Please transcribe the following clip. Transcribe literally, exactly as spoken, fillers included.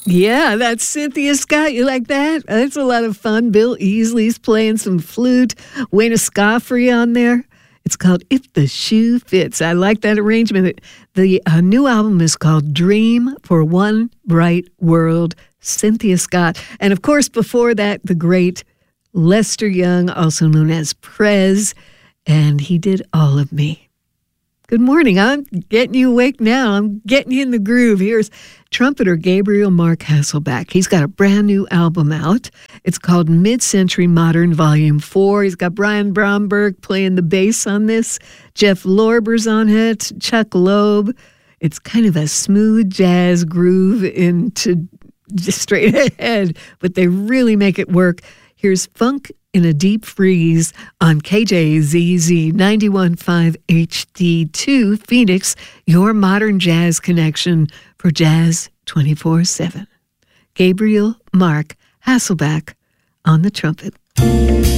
Yeah, that's Cynthia Scott. You like that? That's a lot of fun. Bill Easley's playing some flute. Wayne Escoffery on there. It's called If the Shoe Fits. I like that arrangement. The uh, new album is called Dream for One Bright World, Cynthia Scott. And of course, before that, the great Lester Young, also known as Prez, and he did All of Me. Good morning. I'm getting you awake now. I'm getting you in the groove. Here's trumpeter Gabriel Mark Hasselback. He's got a brand new album out. It's called Mid-Century Modern Volume four. He's got Brian Bromberg playing the bass on this. Jeff Lorber's on it. Chuck Loeb. It's kind of a smooth jazz groove into just straight ahead, but they really make it work. Here's Funk in a Deep Freeze on K J Z Z ninety-one point five H D two Phoenix, your modern jazz connection for Jazz twenty-four seven. Gabriel Mark Hasselback on the trumpet.